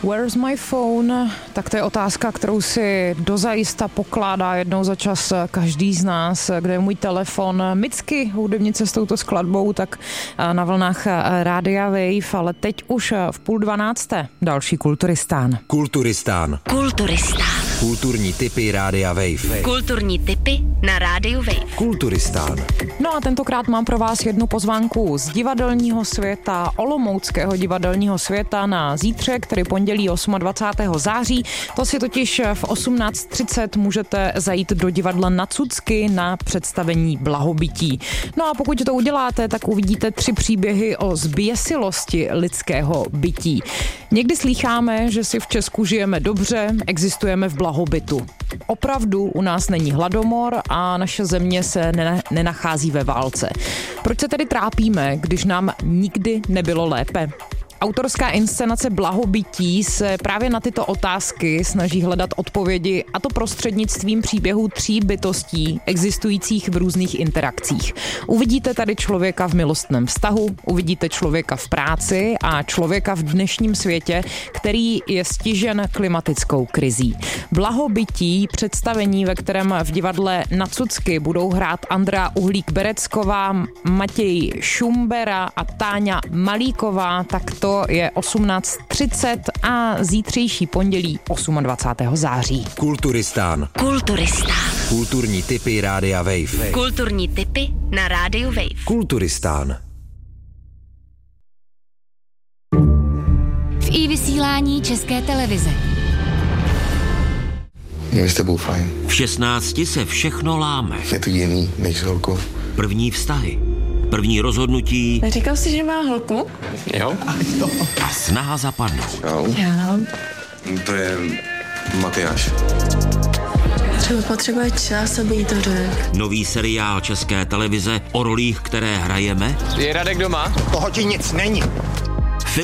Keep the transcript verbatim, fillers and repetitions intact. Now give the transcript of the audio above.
Where's my phone? Tak to je otázka, kterou si dozajista pokládá jednou za čas každý z nás. Kde je můj telefon? Micky, hudebnice s touto skladbou, tak na vlnách Rádia Wave, ale teď už v půl dvanácté další Kulturistán. Kulturistán. Kulturistán. Kulturní tipy Rádia Wave. Kulturní tipy na Rádiu Wave. Kulturistán. No a tentokrát mám pro vás jednu pozvánku z divadelního světa, olomouckého divadelního světa na zítřek, tedy pondělí dvacátého osmého září. To si totiž v osmnáct třicet můžete zajít do divadla Na Cucky na představení Blahobytí. No a pokud to uděláte, tak uvidíte tři příběhy o zběsilosti lidského bytí. Někdy slýcháme, že si v Česku žijeme dobře, existujeme v blahobytu. Opravdu u nás není hladomor a naše země se nenachází ve válce. Proč se tedy trápíme, když nám nikdy nebylo lépe? Autorská inscenace Blahobytí se právě na tyto otázky snaží hledat odpovědi, a to prostřednictvím příběhů tří bytostí existujících v různých interakcích. Uvidíte tady člověka v milostném vztahu, uvidíte člověka v práci a člověka v dnešním světě, který je stižen klimatickou krizí. Blahobytí, představení, ve kterém v divadle Na Cucky budou hrát Andrea Uhlík-Berecková, Matěj Šumbera a Táňa Malíková, tak to To je osmnáct třicet a zítřejší pondělí dvacátého osmého září. Kulturistán. Kulturistán. Kulturní tipy Rádia Wave. Kulturní tipy na Rádiu Wave. Kulturistán. V iVysílání České televize. Je s tebou fajn. V šestnácti se všechno láme. Je to jiný než s holkou. První vztahy. První rozhodnutí. Říkal jsi, že má holku? Jo. A snaha zapadnout. Jo. Já. To je Matyáš. Třeba potřebuje čas, aby jí to řekl. Nový seriál České televize o rolích, které hrajeme. Je Radek doma? Toho ti nic není.